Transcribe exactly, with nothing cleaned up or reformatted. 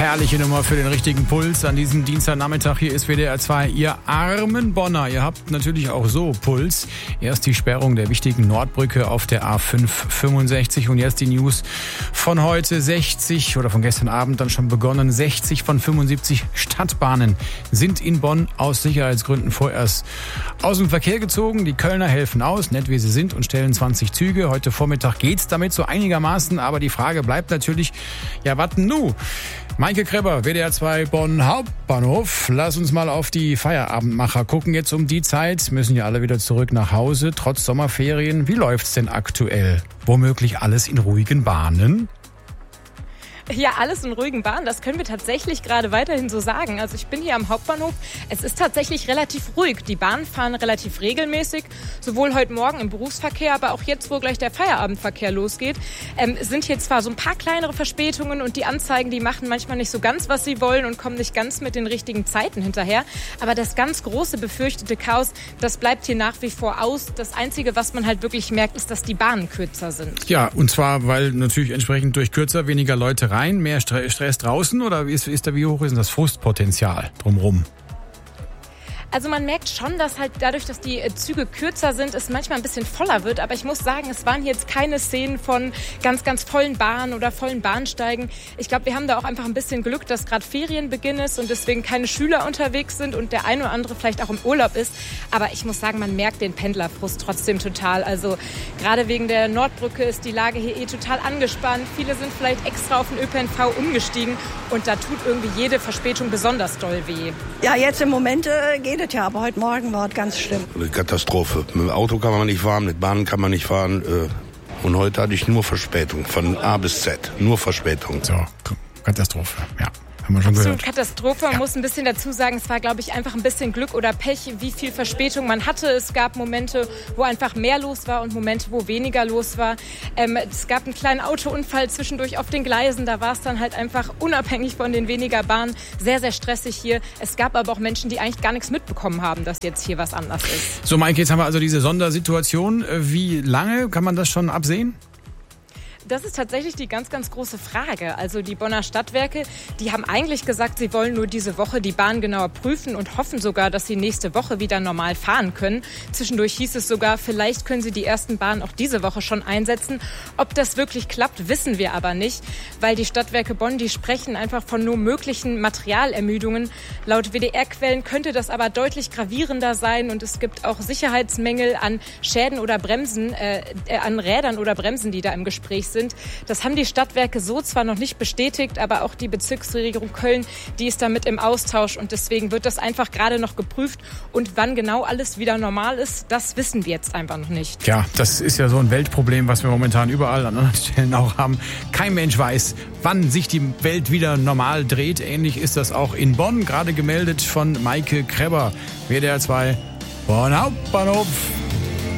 Herrliche Nummer für den richtigen Puls an diesem Dienstagnachmittag. Hier ist W D R zwei. Ihr armen Bonner, ihr habt natürlich auch so Puls. Erst die Sperrung der wichtigen Nordbrücke auf der A fünf fünfundsechzig und jetzt die News von heute. sechzig oder von gestern Abend dann schon begonnen. sechzig von fünfundsiebzig Stadtbahnen sind in Bonn aus Sicherheitsgründen vorerst aus dem Verkehr gezogen. Die Kölner helfen aus, nett wie sie sind, und stellen zwanzig Züge. Heute Vormittag geht's damit so einigermaßen, aber die Frage bleibt natürlich, ja, was denn nu? Maike Krebber, W D R zwei Bonn Hauptbahnhof. Lass uns mal auf die Feierabendmacher gucken. Jetzt um die Zeit müssen ja alle wieder zurück nach Hause, trotz Sommerferien. Wie läuft's denn aktuell? Womöglich alles in ruhigen Bahnen? Ja, alles in ruhigen Bahnen, das können wir tatsächlich gerade weiterhin so sagen. Also ich bin hier am Hauptbahnhof, es ist tatsächlich relativ ruhig. Die Bahnen fahren relativ regelmäßig, sowohl heute Morgen im Berufsverkehr, aber auch jetzt, wo gleich der Feierabendverkehr losgeht. Ähm, sind hier zwar so ein paar kleinere Verspätungen und die Anzeigen, die machen manchmal nicht so ganz, was sie wollen und kommen nicht ganz mit den richtigen Zeiten hinterher. Aber das ganz große befürchtete Chaos, das bleibt hier nach wie vor aus. Das Einzige, was man halt wirklich merkt, ist, dass die Bahnen kürzer sind. Ja, und zwar, weil natürlich entsprechend durch kürzer weniger Leute rein, mehr Stress draußen, oder ist, ist da, wie hoch ist denn das Frustpotenzial drumherum? Also man merkt schon, dass halt dadurch, dass die Züge kürzer sind, es manchmal ein bisschen voller wird. Aber ich muss sagen, es waren jetzt keine Szenen von ganz, ganz vollen Bahnen oder vollen Bahnsteigen. Ich glaube, wir haben da auch einfach ein bisschen Glück, dass gerade Ferienbeginn ist und deswegen keine Schüler unterwegs sind und der eine oder andere vielleicht auch im Urlaub ist. Aber ich muss sagen, man merkt den Pendlerfrust trotzdem total. Also gerade wegen der Nordbrücke ist die Lage hier eh total angespannt. Viele sind vielleicht extra auf den Ö P N V umgestiegen und da tut irgendwie jede Verspätung besonders doll weh. Ja, jetzt im Moment äh, geht es ja, aber heute Morgen war es ganz schlimm. Eine Katastrophe. Mit dem Auto kann man nicht fahren, mit Bahnen kann man nicht fahren. Äh, und heute hatte ich nur Verspätung, von A bis Z. Nur Verspätung. So, Katastrophe, ja. Haben wir schon Absolut gehört. Katastrophe. Man ja. muss ein bisschen dazu sagen, es war, glaube ich, einfach ein bisschen Glück oder Pech, wie viel Verspätung man hatte. Es gab Momente, wo einfach mehr los war und Momente, wo weniger los war. Ähm, es gab einen kleinen Autounfall zwischendurch auf den Gleisen. Da war es dann halt einfach unabhängig von den weniger Bahnen sehr, sehr stressig hier. Es gab aber auch Menschen, die eigentlich gar nichts mitbekommen haben, dass jetzt hier was anders ist. So, Maike, jetzt haben wir also diese Sondersituation. Wie lange kann man das schon absehen? Das ist tatsächlich die ganz, ganz große Frage. Also die Bonner Stadtwerke, die haben eigentlich gesagt, sie wollen nur diese Woche die Bahn genauer prüfen und hoffen sogar, dass sie nächste Woche wieder normal fahren können. Zwischendurch hieß es sogar, vielleicht können sie die ersten Bahnen auch diese Woche schon einsetzen. Ob das wirklich klappt, wissen wir aber nicht, weil die Stadtwerke Bonn, die sprechen einfach von nur möglichen Materialermüdungen. Laut W D R-Quellen könnte das aber deutlich gravierender sein und es gibt auch Sicherheitsmängel an Schäden oder Bremsen, äh, an Rädern oder Bremsen, die da im Gespräch sind. sind. Das haben die Stadtwerke so zwar noch nicht bestätigt, aber auch die Bezirksregierung Köln, die ist da mit im Austausch und deswegen wird das einfach gerade noch geprüft und wann genau alles wieder normal ist, das wissen wir jetzt einfach noch nicht. Ja, das ist ja so ein Weltproblem, was wir momentan überall an anderen Stellen auch haben. Kein Mensch weiß, wann sich die Welt wieder normal dreht. Ähnlich ist das auch in Bonn, gerade gemeldet von Maike Krebber, W D R zwei Bonn Hauptbahnhof.